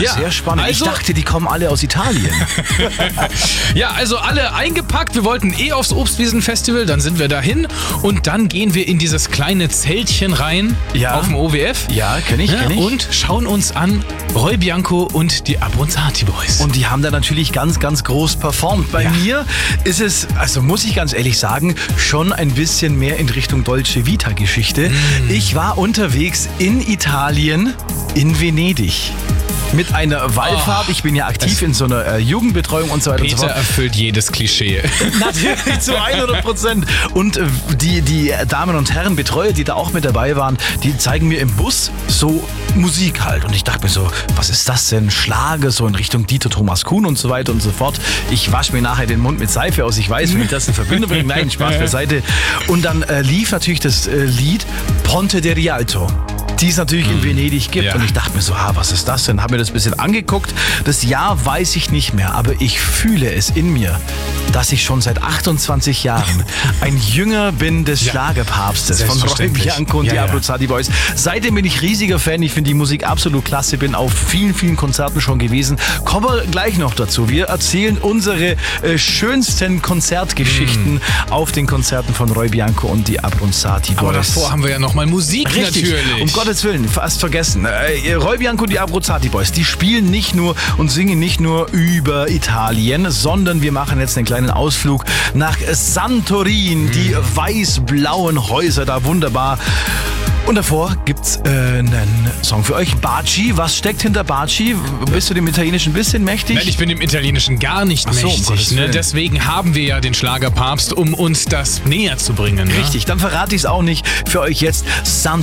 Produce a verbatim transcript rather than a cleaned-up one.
Ja, sehr spannend. Also, ich dachte, die kommen alle aus Italien. Ja, also alle eingepackt. Wir wollten eh aufs Obstwiesen-Festival, dann sind wir dahin und dann gehen wir in dieses kleine Zeltchen rein ja. auf dem O W F. Ja, kenn ich, kenn ich. Und schauen uns an Roy Bianco und die Abronzati Boys. Und die haben da natürlich ganz, ganz groß performt. Bei ja. mir ist es, also muss ich ganz ehrlich sagen, schon ein bisschen mehr in Richtung Dolce Vita Geschichte. Mm. Ich war unterwegs in Italien, in Venedig. Mit einer Wallfahrt. Oh, ich bin ja aktiv in so einer äh, Jugendbetreuung und so weiter Peter und so fort. Erfüllt jedes Klischee. Natürlich zu hundert Prozent. Und äh, die, die Damen und Herren Betreuer, die da auch mit dabei waren, die zeigen mir im Bus so Musik halt. Und ich dachte mir so, was ist das denn? Schlager, so in Richtung Dieter Thomas Kuhn und so weiter und so fort. Ich wasche mir nachher den Mund mit Seife aus. Ich weiß, wenn ich das in Verbindung bringe. Nein, Spaß beiseite. Und dann äh, lief natürlich das äh, Lied Ponte di Rialto, die es natürlich in Venedig gibt. Ja. Und ich dachte mir so, ah, was ist das denn? Habe mir das ein bisschen angeguckt. Das Jahr weiß ich nicht mehr, aber ich fühle es in mir, dass ich schon seit achtundzwanzig Jahren ein Jünger bin des ja. Schlagerpapstes von Roy Bianco und ja, die ja. Abronzati Boys. Seitdem bin ich riesiger Fan. Ich finde die Musik absolut klasse. Bin auf vielen, vielen Konzerten schon gewesen. Kommen wir gleich noch dazu. Wir erzählen unsere äh, schönsten Konzertgeschichten mm. auf den Konzerten von Roy Bianco und die Abronzati Boys. Aber davor haben wir ja nochmal Musik. Richtig. Natürlich. Um Gottes Willen, fast vergessen. Äh, Roy Bianco und die Abronzati Boys, die spielen nicht nur und singen nicht nur über Italien, sondern wir machen jetzt einen kleinen Ausflug nach Santorin, mm. die weiß-blauen Häuser da, wunderbar. Und davor gibt's äh, einen Song für euch. Baci, was steckt hinter Baci? Bist du dem Italienischen ein bisschen mächtig? Nein, ich bin dem Italienischen gar nicht so, mächtig. Um ne? Deswegen haben wir ja den Schlagerpapst, um uns das näher zu bringen. Richtig, ne? Dann verrate ich es auch nicht für euch jetzt. Santorin.